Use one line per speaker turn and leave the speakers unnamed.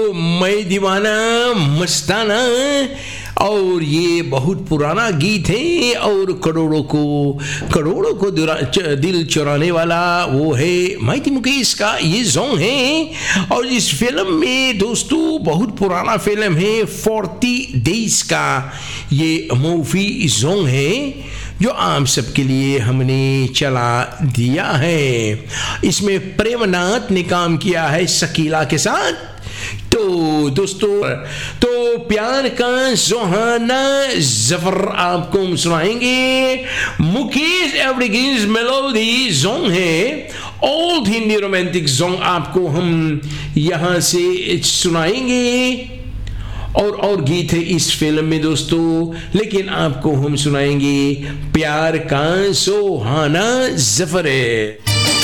मैं दीवाना मस्ताना, और ये बहुत पुराना गीत है और करोड़ों को दिल चुराने वाला वो है माइटी मुकेश का ये सॉन्ग है। और इस फिल्म में दोस्तों बहुत पुराना फिल्म है 40 डेज का ये मूवी सॉन्ग है जो आप सबके लिए हमने चला दिया है। इसमें प्रेमनाथ ने काम किया है शकीला के साथ। तो दोस्तों तो प्यार का सुहाना जफर आपको हम सुनाएंगे। मुकेश एवरीग्रीन्स मेलोडी सॉन्ग है, ओल्ड हिंदी रोमांटिक सॉन्ग आपको हम यहां से सुनाएंगे। और गीत है इस फिल्म में दोस्तों, लेकिन आपको हम सुनाएंगे प्यार का सुहाना जफर है।